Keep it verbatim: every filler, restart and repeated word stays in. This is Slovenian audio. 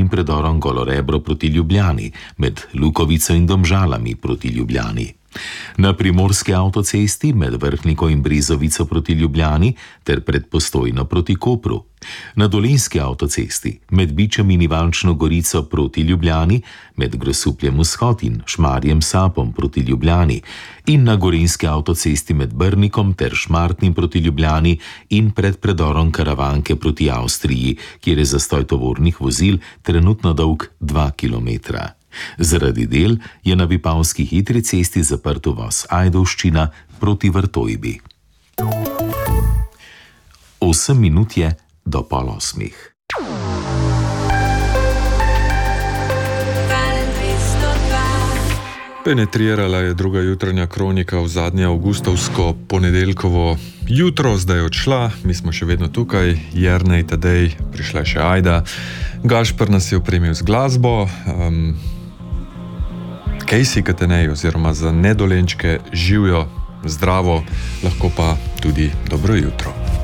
šmarnim predorom Golorebro proti Ljubljani, med Lukovico in Domžalami proti Ljubljani. Na primorski avtocesti med Vrhniko in Brezovico proti Ljubljani ter pred Postojno proti Kopru. Na dolenjski avtocesti med Bičem in Ivančno Gorico proti Ljubljani, med Grosupljem vzhod in Šmarjem Sapom proti Ljubljani in na gorenjski avtocesti med Brnikom ter Šmartnim proti Ljubljani in pred predorom Karavanke proti Avstriji, kjer je zastoj tovornih vozil trenutno dolg dva kilometra. Zaradi del je na Vipavski hitri cesti zaprt uvoz Ajdovščina proti Vrtojbi. Osem minut je do pol osmih. Penetrirala je druga jutranja kronika v zadnje avgustovsko ponedeljkovo jutro, zdaj odšla, mi smo še vedno tukaj, Jernej, Tadej, prišla še Ajda, Gašper nas je opremil z glasbo, um, Kejsi Katenej oziroma za nedolenčke živjo, zdravo, lahko pa tudi dobro jutro.